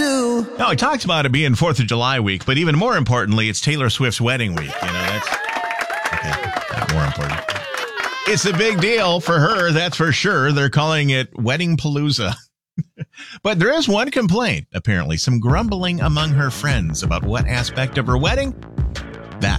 do. No, I talked about it being 4th of July week, but even more importantly, it's Taylor Swift's wedding week. That's okay. Not more important. It's a big deal for her, that's for sure. They're calling it Wedding Palooza. But there is one complaint, apparently, some grumbling among her friends about what aspect of her wedding